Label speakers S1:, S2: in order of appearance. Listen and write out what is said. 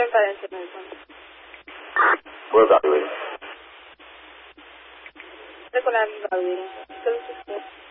S1: parents in Arizona.
S2: We're evaluating.
S1: That's what I'm evaluating. So this is cool.